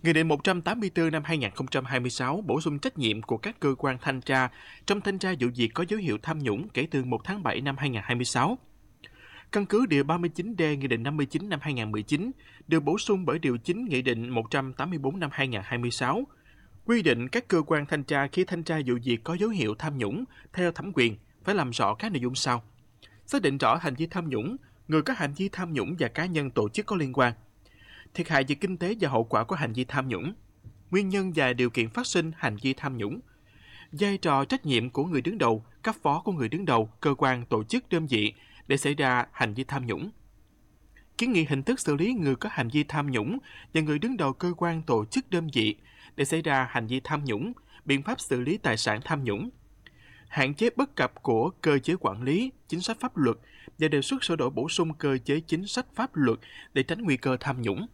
Nghị định 184 năm 2026 bổ sung trách nhiệm của các cơ quan thanh tra trong thanh tra vụ việc có dấu hiệu tham nhũng kể từ 1 tháng 7 năm 2026. Căn cứ Điều 39D Nghị định 59 năm 2019 được bổ sung bởi Điều 9 Nghị định 184 năm 2026, quy định các cơ quan thanh tra khi thanh tra vụ việc có dấu hiệu tham nhũng theo thẩm quyền phải làm rõ các nội dung sau: xác định rõ hành vi tham nhũng, người có hành vi tham nhũng và cá nhân tổ chức có liên quan, thiệt hại về kinh tế và hậu quả của hành vi tham nhũng, nguyên nhân và điều kiện phát sinh hành vi tham nhũng, vai trò trách nhiệm của người đứng đầu, cấp phó của người đứng đầu, cơ quan, tổ chức, đơn vị để xảy ra hành vi tham nhũng. Kiến nghị hình thức xử lý người có hành vi tham nhũng và người đứng đầu cơ quan, tổ chức, đơn vị để xảy ra hành vi tham nhũng, biện pháp xử lý tài sản tham nhũng, hạn chế bất cập của cơ chế quản lý, chính sách pháp luật và đề xuất sửa đổi bổ sung cơ chế chính sách pháp luật để tránh nguy cơ tham nhũng.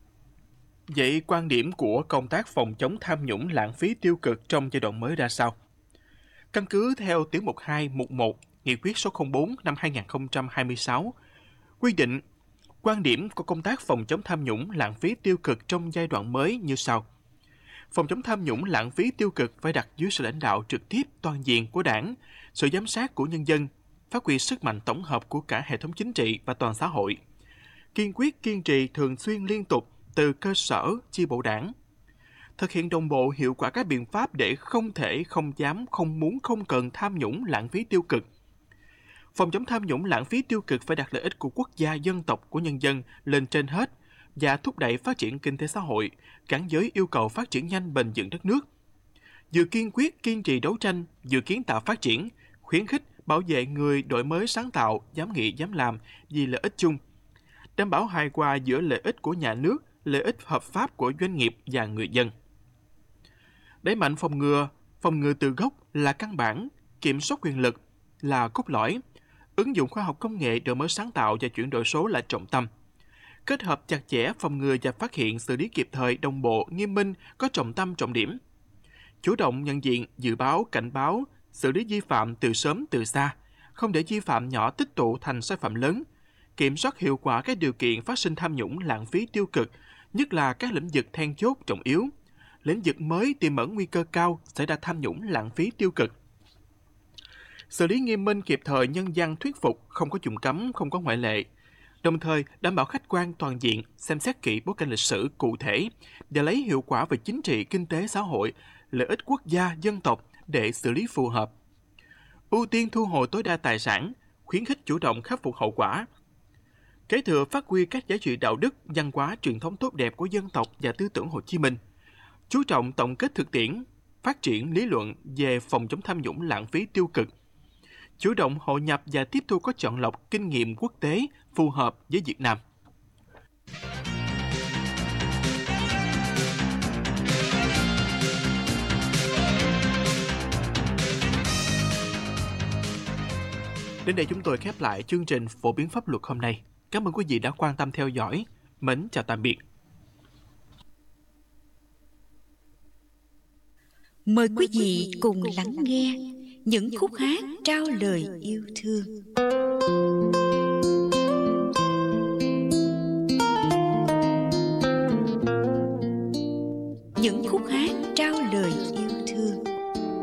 Vậy quan điểm của công tác phòng chống tham nhũng lãng phí tiêu cực trong giai đoạn mới ra sao? Căn cứ theo Tiểu mục 2, mục 1, Nghị quyết số 04 năm 2026, quy định quan điểm của công tác phòng chống tham nhũng lãng phí tiêu cực trong giai đoạn mới như sau. Phòng chống tham nhũng lãng phí tiêu cực phải đặt dưới sự lãnh đạo trực tiếp toàn diện của Đảng, sự giám sát của nhân dân, phát huy sức mạnh tổng hợp của cả hệ thống chính trị và toàn xã hội. Kiên quyết kiên trì thường xuyên liên tục từ cơ sở, chi bộ Đảng. Thực hiện đồng bộ hiệu quả các biện pháp để không thể, không dám, không muốn, không cần tham nhũng lãng phí tiêu cực. Phòng chống tham nhũng lãng phí tiêu cực phải đặt lợi ích của quốc gia, dân tộc, của nhân dân lên trên hết và thúc đẩy phát triển kinh tế xã hội, gắn với yêu cầu phát triển nhanh bền vững đất nước. Vừa kiên quyết kiên trì đấu tranh, vừa kiến tạo phát triển, khuyến khích bảo vệ người đổi mới sáng tạo, dám nghĩ dám làm vì lợi ích chung, đảm bảo hài hòa giữa lợi ích của nhà nước, lợi ích hợp pháp của doanh nghiệp và người dân. Đẩy mạnh phòng ngừa từ gốc là căn bản, kiểm soát quyền lực là cốt lõi, ứng dụng khoa học công nghệ, đổi mới sáng tạo và chuyển đổi số là trọng tâm. Kết hợp chặt chẽ phòng ngừa và phát hiện, xử lý kịp thời, đồng bộ, nghiêm minh, có trọng tâm trọng điểm. Chủ động nhận diện, dự báo, cảnh báo, xử lý vi phạm từ sớm từ xa, không để vi phạm nhỏ tích tụ thành sai phạm lớn. Kiểm soát hiệu quả các điều kiện phát sinh tham nhũng lãng phí tiêu cực, nhất là các lĩnh vực then chốt trọng yếu, lĩnh vực mới tiềm ẩn nguy cơ cao xảy ra tham nhũng lãng phí tiêu cực. Xử lý nghiêm minh kịp thời, nhân văn thuyết phục, không có vùng cấm, không có ngoại lệ. Đồng thời đảm bảo khách quan toàn diện, xem xét kỹ bối cảnh lịch sử cụ thể và lấy hiệu quả về chính trị, kinh tế, xã hội, lợi ích quốc gia, dân tộc để xử lý phù hợp. Ưu tiên thu hồi tối đa tài sản, khuyến khích chủ động khắc phục hậu quả. Kế thừa phát huy các giá trị đạo đức, văn hóa, truyền thống tốt đẹp của dân tộc và tư tưởng Hồ Chí Minh. Chú trọng tổng kết thực tiễn, phát triển lý luận về phòng chống tham nhũng lãng phí tiêu cực. Chủ động hội nhập và tiếp thu có chọn lọc kinh nghiệm quốc tế phù hợp với Việt Nam. Đến đây chúng tôi khép lại chương trình phổ biến pháp luật hôm nay. Cảm ơn quý vị đã quan tâm theo dõi. Mến chào tạm biệt. Mời quý vị cùng lắng nghe những khúc hát trao lời yêu thương.